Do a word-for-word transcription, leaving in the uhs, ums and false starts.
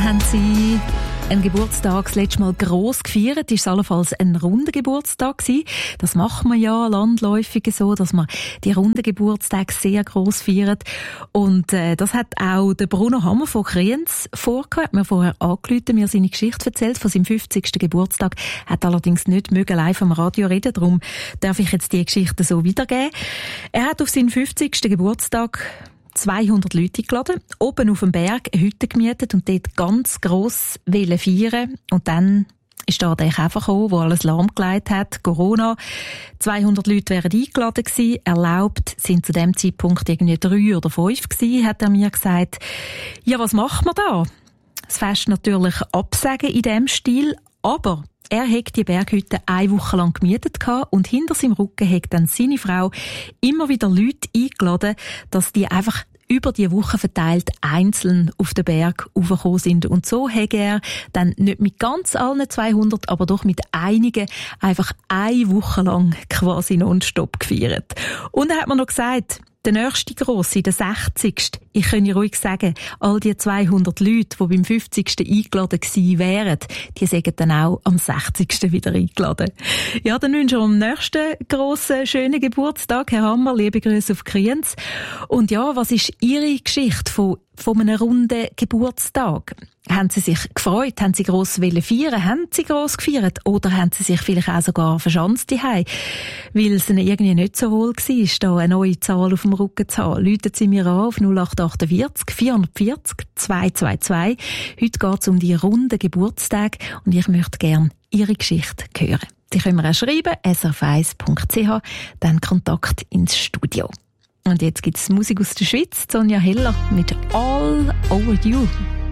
haben Sie einen Geburtstag das letzte Mal gross gefeiert? Ist es allenfalls ein runder Geburtstag gewesen? Das macht man ja landläufig so, dass man die runden Geburtstage sehr gross feiert. Und äh, das hat auch der Bruno Hammer von Kriens vorgehört. Mir vorher angerufen, mir seine Geschichte erzählt von seinem fünfzigsten Geburtstag. Hat allerdings nicht mögen live am Radio reden, darum darf ich jetzt die Geschichte so wiedergeben. Er hat auf seinen fünfzigsten Geburtstag zweihundert Leute geladen, oben auf dem Berg eine Hütte gemietet und dort ganz gross feiern. Und dann ist da der Käfer gekommen, der alles lahmgelegt hat, Corona. zweihundert Leute wären eingeladen gewesen, erlaubt sind zu dem Zeitpunkt irgendwie drei oder fünf gewesen, hat er mir gesagt. Ja, was macht man da? Das Fest natürlich absagen in diesem Stil, aber er hat die Berghütte eine Woche lang gemietet und hinter seinem Rücken hat dann seine Frau immer wieder Leute eingeladen, dass die einfach über die Woche verteilt einzeln auf den Berg raufgekommen sind. Und so hat er dann nicht mit ganz allen zweihundert, aber doch mit einigen einfach eine Woche lang quasi nonstop gefeiert. Und er hat mir noch gesagt, der nächste Grosse, der sechzigste Ich kann ruhig sagen, all die zweihundert Leute, die beim fünfzigsten eingeladen gewesen wären, die sagen dann auch am sechzigsten wieder eingeladen. Ja, dann wünsche ich am nächsten grossen, schönen Geburtstag, Herr Hammer, liebe Grüße auf Kriens. Und ja, was ist Ihre Geschichte von, von einem runden Geburtstag? Haben Sie sich gefreut? Haben Sie gross feiern? Haben Sie gross gefeiert? Oder haben Sie sich vielleicht auch sogar verschanzt daheim, weil es Ihnen irgendwie nicht so wohl war, da eine neue Zahl auf dem Rücken zu haben? Läuten Sie mir an auf null acht acht vier vier vier zwei zwei zwei. Heute geht es um die runden Geburtstage und ich möchte gerne Ihre Geschichte hören. Sie können mir auch schreiben, s r f eins punkt c h, dann Kontakt ins Studio. Und jetzt gibt es Musik aus der Schweiz, Sonja Heller mit All Over You.